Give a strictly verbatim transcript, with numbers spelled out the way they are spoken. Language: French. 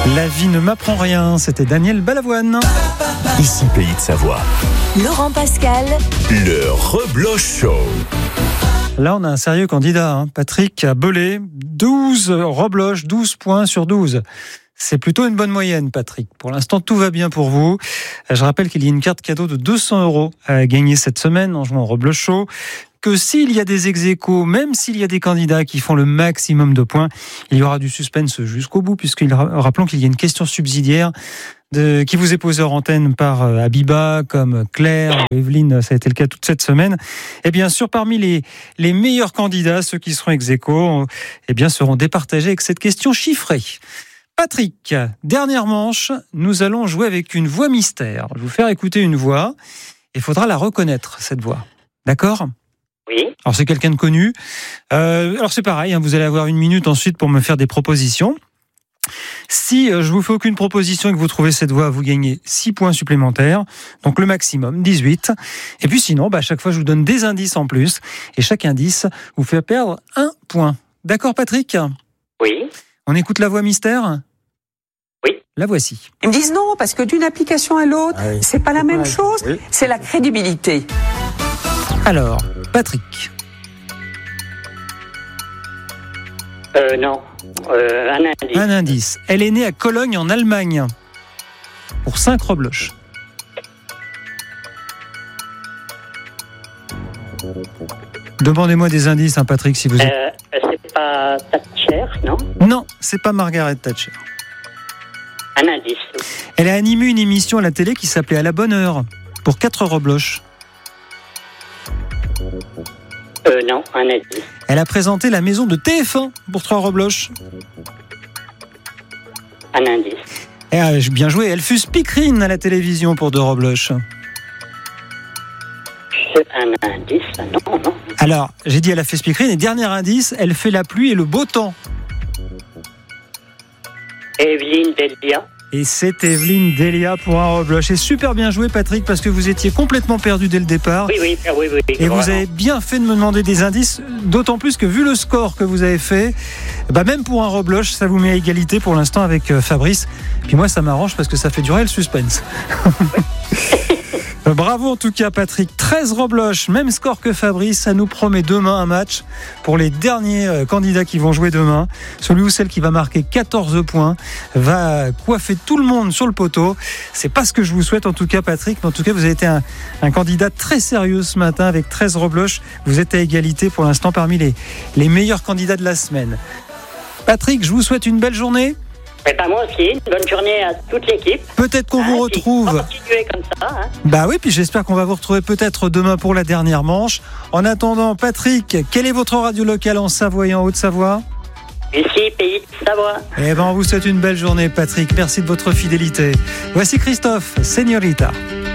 La vie ne m'apprend rien, c'était Daniel Balavoine. Ici Pays de Savoie. Laurent Pascal. Le Rebloch Show. Là, on a un sérieux candidat, hein. Patrick a belé douze rebloches, douze points sur douze. C'est plutôt une bonne moyenne, Patrick. Pour l'instant, tout va bien pour vous. Je rappelle qu'il y a une carte cadeau de deux cents euros à gagner cette semaine en jouant au Rebloch Show. Que s'il y a des ex-aequos, même s'il y a des candidats qui font le maximum de points, il y aura du suspense jusqu'au bout, puisqu'il rappelons qu'il y a une question subsidiaire de, qui vous est posée en antenne par Abiba, comme Claire, Evelyne, ça a été le cas toute cette semaine. Et bien sûr, parmi les, les meilleurs candidats, ceux qui seront ex-aequos, eh bien, seront départagés avec cette question chiffrée. Patrick, dernière manche, nous allons jouer avec une voix mystère. Je vais vous faire écouter une voix, il faudra la reconnaître, cette voix. D'accord ? Oui. Alors c'est quelqu'un de connu. Euh, alors c'est pareil, hein, vous allez avoir une minute ensuite pour me faire des propositions. Si euh, je vous fais aucune proposition et que vous trouvez cette voix, vous gagnez six points supplémentaires, donc le maximum, dix-huit. Et puis sinon, bah, à chaque fois je vous donne des indices en plus, et chaque indice vous fait perdre un point. D'accord Patrick ? Oui. On écoute la voix mystère ? Oui. La voici. Ils me disent non, parce que d'une application à l'autre, ah oui. c'est pas la même chose, oui. C'est la crédibilité. Alors, Patrick. Euh, non. Euh, un indice. Un indice. Elle est née à Cologne, en Allemagne, pour cinq rebloches. Demandez-moi des indices, hein, Patrick, si vous êtes... Euh, c'est pas Thatcher, non ? Non, c'est pas Margaret Thatcher. Un indice. Elle a animé une émission à la télé qui s'appelait À la bonne heure, pour quatre rebloches. Euh, non, un indice. Elle a présenté la maison de T F un pour trois rebloches. Un indice. Et ah, bien joué, elle fut speakerine à la télévision pour deux rebloches. Un indice, non, non. Alors, j'ai dit elle a fait speakerine, et dernier indice, elle fait la pluie et le beau temps. Evelyne Delia. Et c'est Evelyne Delia pour un rebloche. Et super bien joué, Patrick, parce que vous étiez complètement perdu dès le départ. Oui, oui, oui, oui. oui et vraiment. Vous avez bien fait de me demander des indices, d'autant plus que vu le score que vous avez fait, bah même pour un rebloche, ça vous met à égalité pour l'instant avec Fabrice. Puis moi, ça m'arrange parce que ça fait durer le suspense. Oui. Bravo en tout cas Patrick, treize rebloches, même score que Fabrice, ça nous promet demain un match pour les derniers candidats qui vont jouer demain. Celui ou celle qui va marquer quatorze points va coiffer tout le monde sur le poteau. C'est pas ce que je vous souhaite en tout cas Patrick, mais en tout cas vous avez été un, un candidat très sérieux ce matin avec treize rebloches. Vous êtes à égalité pour l'instant parmi les, les meilleurs candidats de la semaine. Patrick, je vous souhaite une belle journée. Et ben moi aussi, une bonne journée à toute l'équipe. Peut-être qu'on hein, vous retrouve. Continuer comme ça. Hein. Bah oui, puis j'espère qu'on va vous retrouver peut-être demain pour la dernière manche. En attendant, Patrick, quelle est votre radio locale en Savoie et en Haute-Savoie ? Ici, Pays de Savoie. Eh ben, on vous souhaite une belle journée, Patrick. Merci de votre fidélité. Voici Christophe, Señorita.